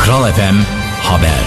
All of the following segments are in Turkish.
Kral FM Haber.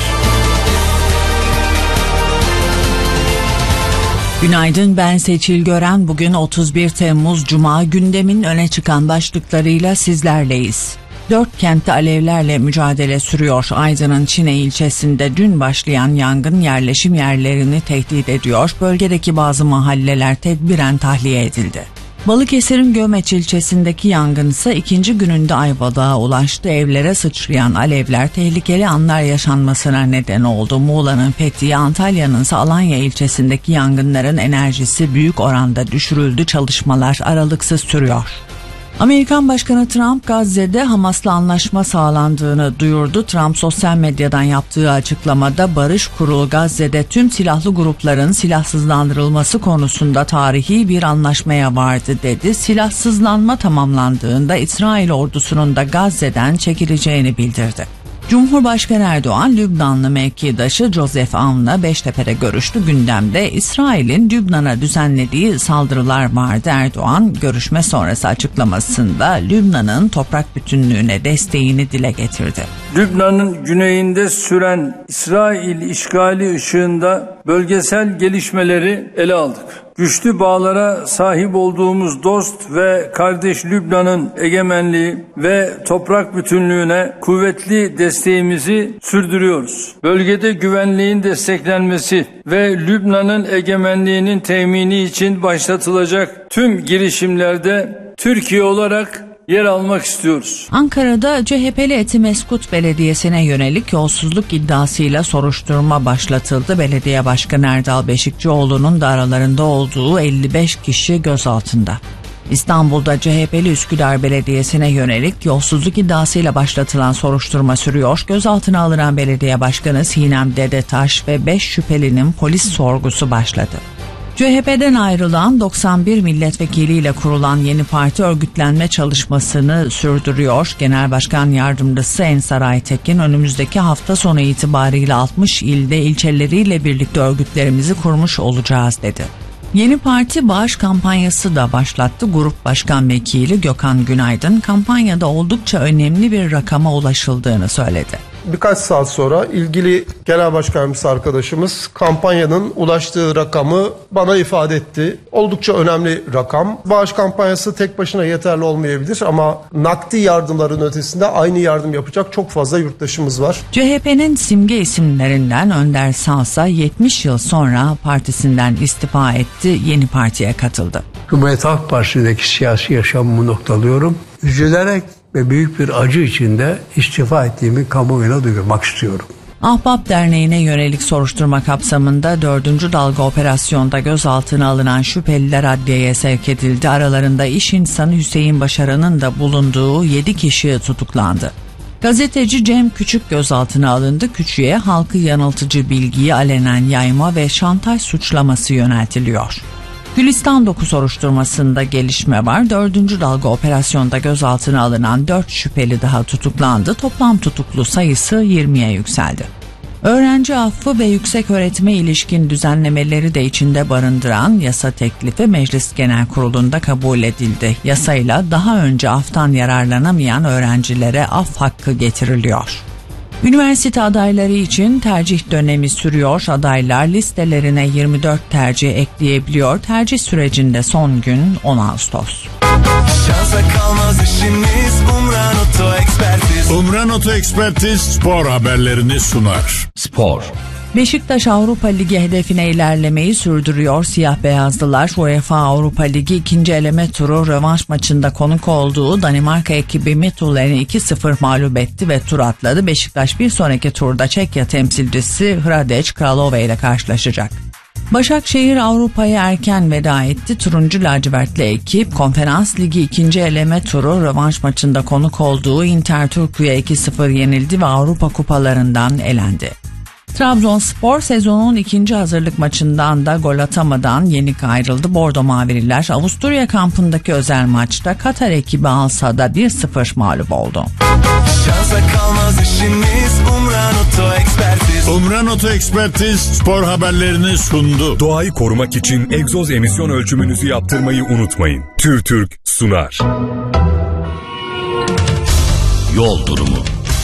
Günaydın, ben Seçil Gören. Bugün 31 Temmuz Cuma, gündemin öne çıkan başlıklarıyla sizlerleyiz. 4 kentte alevlerle mücadele sürüyor. Aydın'ın Çine ilçesinde dün başlayan yangın yerleşim yerlerini tehdit ediyor. Bölgedeki bazı mahalleler tedbiren tahliye edildi. Balıkesir'in Gömeç ilçesindeki yangın ise ikinci gününde Ayvalık'a ulaştı. Evlere sıçrayan alevler tehlikeli anlar yaşanmasına neden oldu. Muğla'nın Fethiye, Antalya'nın ise Alanya ilçesindeki yangınların enerjisi büyük oranda düşürüldü. Çalışmalar aralıksız sürüyor. Amerikan Başkanı Trump, Gazze'de Hamas'la anlaşma sağlandığını duyurdu. Trump sosyal medyadan yaptığı açıklamada barış kurulu Gazze'de tüm silahlı grupların silahsızlandırılması konusunda tarihi bir anlaşmaya vardı dedi. Silahsızlanma tamamlandığında İsrail ordusunun da Gazze'den çekileceğini bildirdi. Cumhurbaşkanı Erdoğan, Lübnanlı mevkidaşı Joseph Aoun'la Beştepe'de görüştü. Gündemde İsrail'in Lübnan'a düzenlediği saldırılar vardı. Erdoğan, görüşme sonrası açıklamasında Lübnan'ın toprak bütünlüğüne desteğini dile getirdi. Lübnan'ın güneyinde süren İsrail işgali ışığında bölgesel gelişmeleri ele aldık. Güçlü bağlara sahip olduğumuz dost ve kardeş Lübnan'ın egemenliği ve toprak bütünlüğüne kuvvetli desteğimizi sürdürüyoruz. Bölgede güvenliğin desteklenmesi ve Lübnan'ın egemenliğinin temini için başlatılacak tüm girişimlerde Türkiye olarak yer almak istiyoruz. Ankara'da CHP'li Etimeskut Belediyesi'ne yönelik yolsuzluk iddiasıyla soruşturma başlatıldı. Belediye Başkanı Erdal Beşikçioğlu'nun da aralarında olduğu 55 kişi gözaltında. İstanbul'da CHP'li Üsküdar Belediyesi'ne yönelik yolsuzluk iddiasıyla başlatılan soruşturma sürüyor. Gözaltına alınan belediye başkanı Sinem Dedetaş ve 5 şüphelinin polis sorgusu başladı. CHP'den ayrılan 91 milletvekiliyle kurulan yeni parti örgütlenme çalışmasını sürdürüyor. Genel Başkan Yardımcısı Ensar Aytekin, önümüzdeki hafta sonu itibariyle 60 ilde ilçeleriyle birlikte örgütlerimizi kurmuş olacağız dedi. Yeni parti bağış kampanyası da başlattı. Grup Başkan Vekili Gökhan Günaydın, kampanyada oldukça önemli bir rakama ulaşıldığını söyledi. Birkaç saat sonra ilgili genel başkanımız arkadaşımız kampanyanın ulaştığı rakamı bana ifade etti. Oldukça önemli rakam. Bağış kampanyası tek başına yeterli olmayabilir ama nakdi yardımların ötesinde aynı yardım yapacak çok fazla yurttaşımız var. CHP'nin simge isimlerinden Önder Salsa 70 yıl sonra partisinden istifa etti, yeni partiye katıldı. Cumhuriyet Halk Partisi'ndeki siyasi yaşamımı noktalıyorum. Üzülerek ve büyük bir acı içinde istifa ettiğimi kamuoyuna duyurmak istiyorum. Ahbap Derneği'ne yönelik soruşturma kapsamında 4. dalga operasyonda gözaltına alınan şüpheliler adliyeye sevk edildi. Aralarında iş insanı Hüseyin Başaran'ın da bulunduğu 7 kişi tutuklandı. Gazeteci Cem Küçük gözaltına alındı. Küçük'e halkı yanıltıcı bilgiyi alenen yayma ve şantaj suçlaması yöneltiliyor. Gülistan Doku soruşturmasında gelişme var. 4. dalga operasyonda gözaltına alınan 4 şüpheli daha tutuklandı. Toplam tutuklu sayısı 20'ye yükseldi. Öğrenci affı ve yüksek öğretime ilişkin düzenlemeleri de içinde barındıran yasa teklifi Meclis Genel Kurulu'nda kabul edildi. Yasayla daha önce aftan yararlanamayan öğrencilere af hakkı getiriliyor. Üniversite adayları için tercih dönemi sürüyor. Adaylar listelerine 24 tercih ekleyebiliyor. Tercih sürecinde son gün 10 Ağustos. Şansa kalmaz işimiz, Umran Oto Ekspertiz. Umran Oto Ekspertiz spor haberlerini sunar. Spor. Beşiktaş Avrupa Ligi hedefine ilerlemeyi sürdürüyor. Siyah beyazlılar UEFA Avrupa Ligi 2. eleme turu rövanş maçında konuk olduğu Danimarka ekibi Midtjylland'i 2-0 mağlup etti ve tur atladı. Beşiktaş bir sonraki turda Çekya temsilcisi Hradec Kralove ile karşılaşacak. Başakşehir Avrupa'ya erken veda etti. Turuncu lacivertli ekip Konferans Ligi 2. eleme turu rövanş maçında konuk olduğu Inter Turku'ya 2-0 yenildi ve Avrupa kupalarından elendi. Trabzonspor sezonun 2. hazırlık maçından da gol atamadan yenik ayrıldı. Bordo Mavililer Avusturya kampındaki özel maçta Katar ekibi Al-Saad'a 1-0 mağlup oldu. Şansa kalmaz işimiz, Umran Oto Ekspertiz. Umran Oto Ekspertiz spor haberlerini sundu. Doğayı korumak için egzoz emisyon ölçümünüzü yaptırmayı unutmayın. TÜRTÜRK sunar. Yol durumu.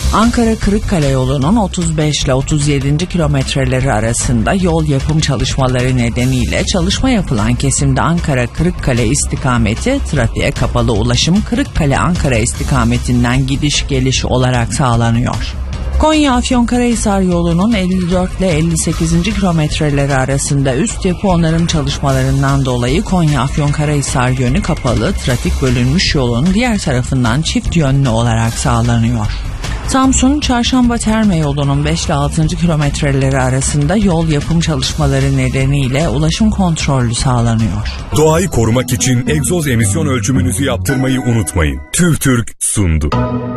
Ankara-Kırıkkale yolunun 35 ile 37. kilometreleri arasında yol yapım çalışmaları nedeniyle çalışma yapılan kesimde Ankara-Kırıkkale istikameti trafiğe kapalı ulaşım Kırıkkale-Ankara istikametinden gidiş geliş olarak sağlanıyor. Konya-Afyonkarahisar yolunun 54 ile 58. kilometreleri arasında üst yapı onarım çalışmalarından dolayı Konya-Afyonkarahisar yönü kapalı, trafik bölünmüş yolun diğer tarafından çift yönlü olarak sağlanıyor. Samsun Çarşamba Terme yolunun 5 ile 6. kilometreleri arasında yol yapım çalışmaları nedeniyle ulaşım kontrollü sağlanıyor. Doğayı korumak için egzoz emisyon ölçümünüzü yaptırmayı unutmayın. TÜVTÜRK sundu.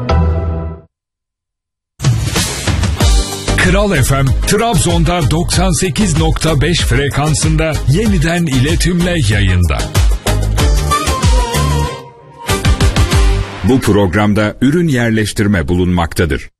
Kral FM, Trabzon'da 98.5 frekansında yeniden iletimle yayında. Bu programda ürün yerleştirme bulunmaktadır.